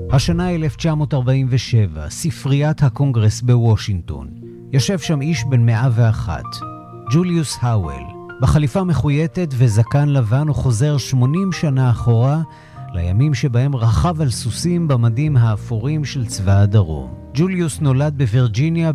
השנה 1947, ספריית הקונגרס בוושינגטון. יושב שם איש בן 101, ג'וליוס האוול. בחליפה מחויטת וזקן לבן הוא חוזר 80 שנה אחורה, לימים שבהם רכב על סוסים במדים האפורים של צבא הדרום. ג'וליוס נולד בווירג'יניה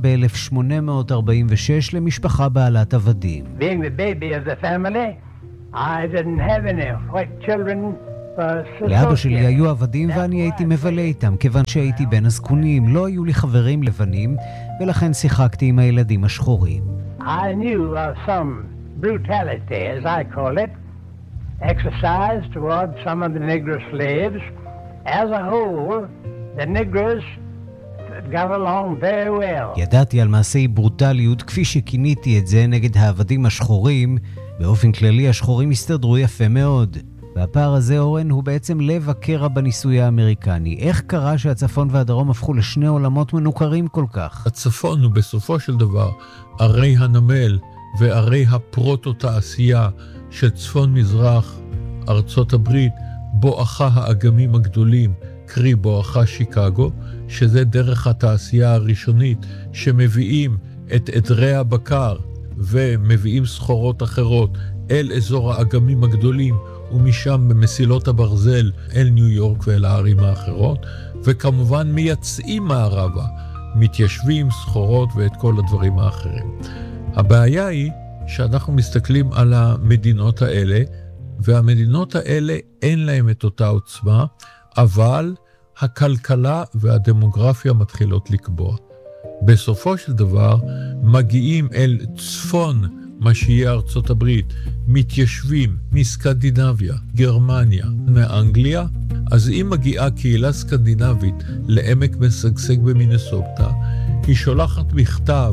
ב-1846 למשפחה בעלת עבדים. Being the baby of the family, I didn't have any white children. לאבא שלי היו עבדים ואני הייתי מבלה איתם, כיוון שהייתי בן הזקונים, לא היו לי חברים לבנים, ולכן שיחקתי עם הילדים השחורים. I knew of some brutality, as I call it, exercised toward some of the Negro slaves. As a whole, the Negroes got along very well. ידעתי על מעשי ברוטליות, כפי שכיניתי את זה, נגד העבדים השחורים. באופן כללי השחורים הסתדרו יפה מאוד. והפער הזה, אורן, הוא בעצם לב הקרע בניסוי האמריקני. איך קרה שהצפון והדרום הפכו לשני עולמות מנוכרים כל כך? הצפון הוא בסופו של דבר ערי הנמל וערי הפרוטו-תעשייה של צפון מזרח ארצות הברית, בואכה האגמים הגדולים, קרי בואכה שיקגו, שזה דרך התעשייה הראשונית שמביאים את עדרי הבקר ומביאים סחורות אחרות אל אזור האגמים הגדולים, ומשם במסילות הברזל אל ניו יורק ואל הערים האחרות, וכמובן מייצאים מערבה, מתיישבים, סחורות ואת כל הדברים האחרים. הבעיה היא שאנחנו מסתכלים על המדינות האלה, והמדינות האלה אין להם את אותה עוצמה, אבל הכלכלה והדמוגרפיה מתחילות לקבוע. בסופו של דבר מגיעים אל צפון מה שיהיה ארצות הברית, מתיישבים מסקנדינביה, גרמניה, מאנגליה, אז אם מגיעה קהילה סקנדינבית לעמק משגשג במינסוטה, היא שולחת מכתב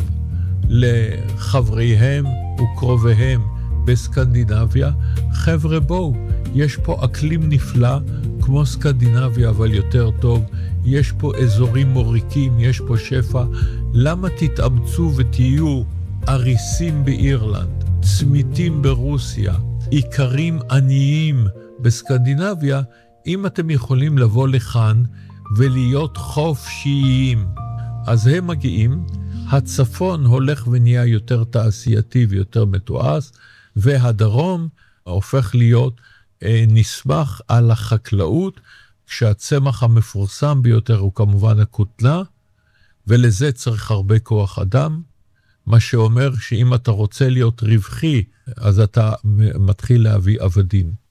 לחבריהם וקרוביהם בסקנדינביה, חבר'ה בואו, יש פה אקלים נפלא כמו סקנדינביה אבל יותר טוב, יש פה אזורים מוריקים, יש פה שפע, למה תתאמצו ותהיו אריסים באירלנד, צמיתים ברוסיה, עיקרים עניים בסקנדינביה, אם אתם יכולים לבוא לכאן ולהיות חופשיים. אז הם מגיעים, הצפון הולך ונהיה יותר תעשייתי ויותר מתועש, והדרום הופך להיות נסמך על החקלאות, כשהצמח המפורסם ביותר הוא כמובן הכותנה, ולזה צריך הרבה כוח אדם, מה שאומר שאם אתה רוצה להיות רווחי, אז אתה מתחיל להביא עבדים.